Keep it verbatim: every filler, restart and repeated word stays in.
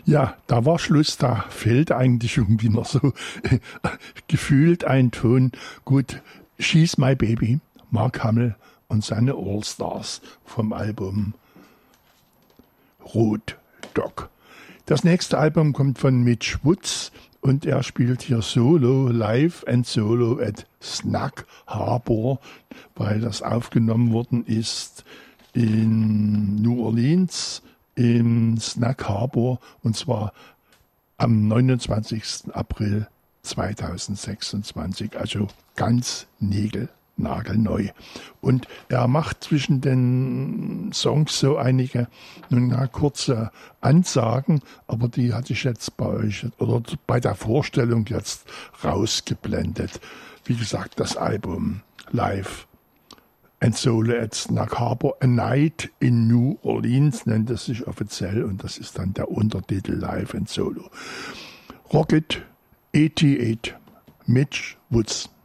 Ja, da war Schluss, da fehlt eigentlich irgendwie noch so äh, gefühlt ein Ton. Gut, She's My Baby, Mark Hamill und seine All-Stars vom Album Road Dog. Das nächste Album kommt von Mitch Woods und er spielt hier Solo, Live and Solo at Snag Harbor, weil das aufgenommen worden ist in New Orleans, im Snag Harbor, und zwar am neunundzwanzigsten April zweitausendsechsundzwanzig, also ganz niegelnagelneu. Und er macht zwischen den Songs so einige nun ja, kurze Ansagen, aber die hatte ich jetzt bei euch oder bei der Vorstellung jetzt rausgeblendet. Wie gesagt, das Album Live and Solo at Snag Harbor, A Night in New Orleans nennt es sich offiziell, und das ist dann der Untertitel Live and Solo. Rocket achtundachtzig, Mitch Woods.